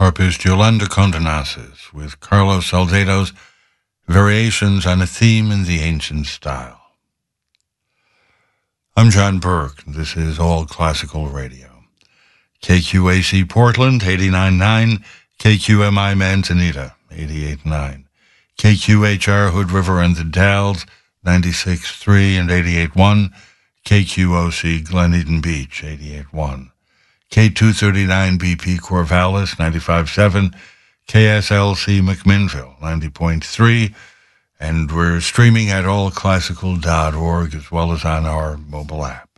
Harpist Yolanda Condonaces with Carlos Saldado's Variations on a Theme in the Ancient Style. I'm John Burke. This is All Classical Radio. KQAC Portland, 89.9. KQMI Manzanita, 88.9. KQHR Hood River and the Dalles, 96.3 and 88.1. KQOC Glen Eden Beach, 88.1. K239 BP Corvallis, 95.7, KSLC McMinnville, 90.3, and we're streaming at allclassical.org as well as on our mobile app.